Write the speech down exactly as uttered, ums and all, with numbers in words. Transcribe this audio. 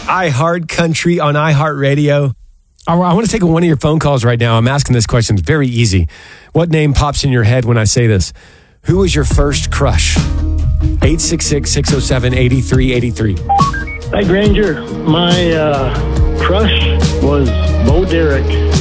iHeart Country on iHeartRadio. I, I want to take one of your phone calls right now. I'm asking this question. It's very easy. What name pops in your head when I say this? Who was your first crush? eight six six, six oh seven, eight three eight three. Hi, Granger. My uh, crush was Bo Derek.